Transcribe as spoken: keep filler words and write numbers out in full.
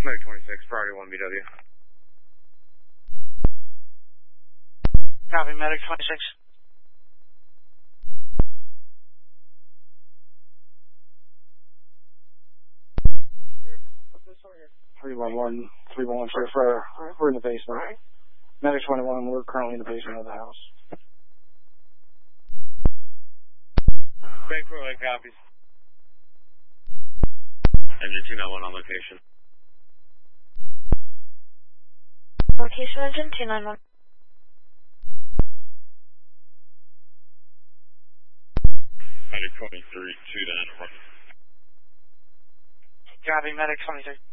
Medic twenty-six, priority one B W. Copy, Medic twenty-six. three one one, three one one, sir, for, we're in the basement. Medic twenty-one, we're currently in the basement of the house. Bank Road copies. Engine two nine one on location. Location engine two nine one. Medic twenty-three, two nine one. Copy, Medic twenty-three.